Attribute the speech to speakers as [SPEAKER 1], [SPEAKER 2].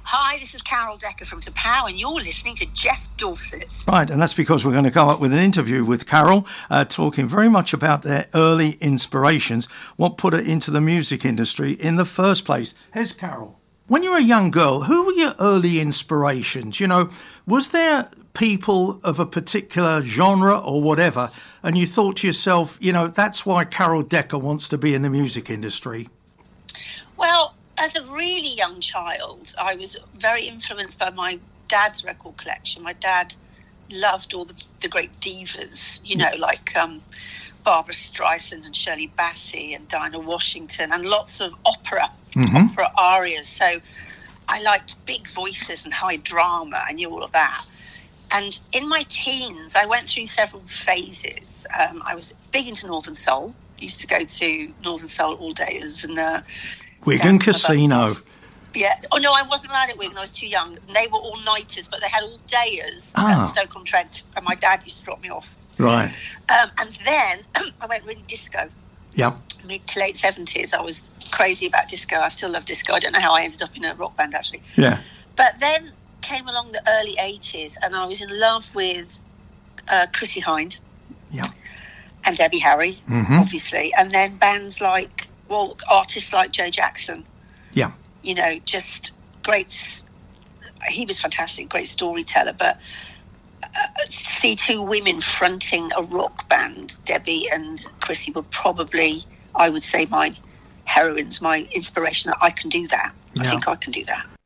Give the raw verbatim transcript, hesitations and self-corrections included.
[SPEAKER 1] Hi, this is Carol Decker from T'Pau, and you're listening to Jeff Dorset.
[SPEAKER 2] Right, and that's because we're going to go up with an interview with Carol, uh, talking very much about their early inspirations, what put her into the music industry in the first place. Here's Carol. When you were a young girl, who were your early inspirations? You know, was there people of a particular genre or whatever, and you thought to yourself, you know, that's why Carol Decker wants to be in the music industry?
[SPEAKER 1] Well, as a really young child, I was very influenced by my dad's record collection. My dad loved all the, the great divas, you know, like um, Barbara Streisand and Shirley Bassey and Dinah Washington, and lots of opera, mm-hmm. opera arias. So I liked big voices and high drama. I knew all of that. And in my teens, I went through several phases. Um, I was big into Northern Soul. Used to go to Northern Soul all dayers and... Uh,
[SPEAKER 2] Wigan Casino.
[SPEAKER 1] Yeah. Oh, no, I wasn't allowed at Wigan. I was too young. They were all-nighters, but they had all-dayers
[SPEAKER 2] ah.
[SPEAKER 1] at Stoke-on-Trent, and my dad used to drop me off.
[SPEAKER 2] Right.
[SPEAKER 1] Um, and then I went really disco.
[SPEAKER 2] Yeah.
[SPEAKER 1] Mid to late seventies, I was crazy about disco. I still love disco. I don't know how I ended up in a rock band, actually.
[SPEAKER 2] Yeah.
[SPEAKER 1] But then came along the early eighties, and I was in love with uh, Chrissie Hynde.
[SPEAKER 2] Yeah.
[SPEAKER 1] And Debbie Harry,
[SPEAKER 2] mm-hmm.
[SPEAKER 1] obviously. And then bands like... well, artists like Joe Jackson.
[SPEAKER 2] Yeah.
[SPEAKER 1] You know, just great... He was fantastic, great storyteller, but uh, see two women fronting a rock band, Debbie and Chrissie, were probably, I would say, my heroines, my inspiration. That I can do that. Yeah. I think I can do that.